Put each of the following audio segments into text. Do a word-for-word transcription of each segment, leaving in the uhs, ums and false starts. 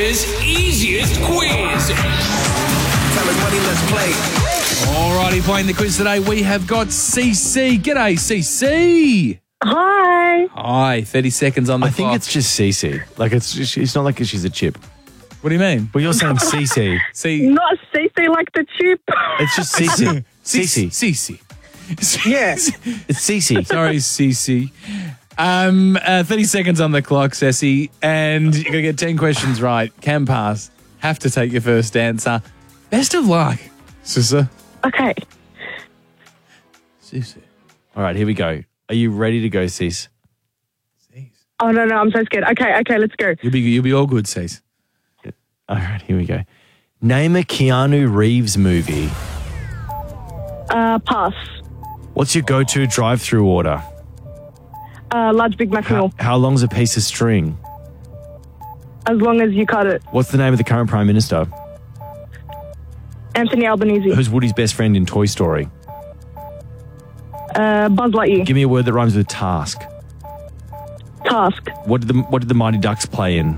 Australia's easiest quiz. Tell us money, let's play. Alrighty, playing the quiz today, we have got Cece. G'day, Cece. Hi. Hi, thirty seconds on the I clock. think it's just Cece. Like, it's just, it's not like she's a chip. What do you mean? But you're saying Cece. See, Not Cece like the chip. It's just Cece. Cece. Cece. Cece. Yeah. It's Cece. Sorry, Cece. Um, uh, thirty seconds on the clock, Ceci, and you're going to get ten questions right. Can pass. Have to take your first answer. Best of luck, Sissa. Okay. Cece. All right, here we go. Are you ready to go, Cece? Oh, no, no, I'm so scared. Okay, okay, let's go. You'll be, you'll be all good, Cece. All right, here we go. Name a Keanu Reeves movie. Uh, pass. What's your go-to drive-through order? Uh, large Big Mac How, meal. how long's a piece of string? As long as you cut it. What's the name of the current Prime Minister? Anthony Albanese. Who's Woody's best friend in Toy Story? Uh, Buzz Lightyear. Give me a word that rhymes with task. Task. What did the What did the Mighty Ducks play in?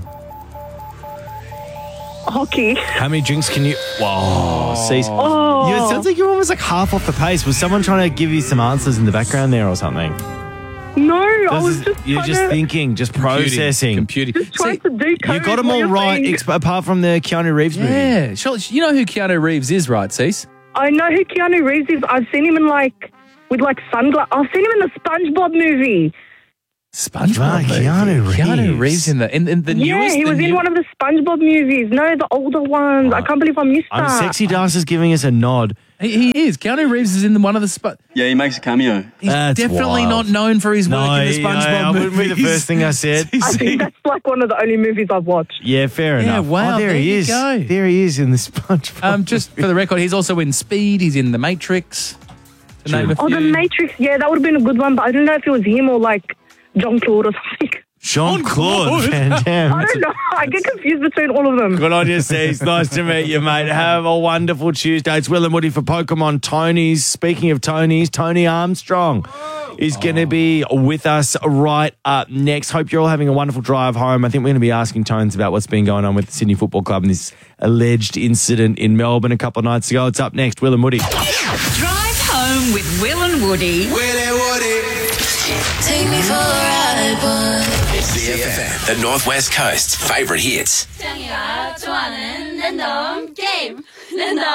Hockey. How many drinks can you... Whoa, Cece. Oh. Yeah, it sounds like you're almost like half off the pace. Was someone trying to give you some answers in the background there or something? No, I This was is- just you're trying just to, thinking, just processing. Computing. just trying See, to do You code got them what all you're right, saying. ex- apart from the Keanu Reeves movie. yeah. Surely, you know who Keanu Reeves is, right, Cece? I know who Keanu Reeves is. I've seen him in like, with like sunglasses. I've seen him in the SpongeBob movie. SpongeBob. Right, movie. Keanu Reeves. Keanu Reeves in the in, in the Yeah, newest. he the was in new- one of the SpongeBob movies. No, the older ones. I can't believe I missed I'm that. Sexy Dust is giving us a nod. He, he is. Keanu Reeves is in the, one of the. Sp- Yeah, he makes a cameo. He's That's definitely wild. not known for his work in the yeah, SpongeBob I movies. wouldn't be the first thing I said. I think that's like one of the only movies I've watched. Yeah, fair Yeah, enough. wow, Oh, there, there he you is. go. There he is in the SpongeBob. Um, just for the record, he's also in Speed. He's in The Matrix. To True. name a Oh, The few. Matrix. Yeah, that would have been a good one, but I don't know if it was him or like John Claude or something. Jean-Claude Van I Damme. don't know. I get confused between all of them. Good on you, Cece. Nice to meet you, mate. Have a wonderful Tuesday. It's Will and Woody for Pokemon Tonys. Speaking of Tonys, Tony Armstrong is going to be with us right up next. Hope you're all having a wonderful drive home. I think we're going to be asking Tones about what's been going on with the Sydney Football Club and this alleged incident in Melbourne a couple of nights ago. It's up next. Will and Woody. Drive home with Will and Woody. Will and Woody. Take me for a ride, boy. C F M, the Northwest Coast's favourite hits. 짱이가 좋아하는 랜덤 게임. 랜덤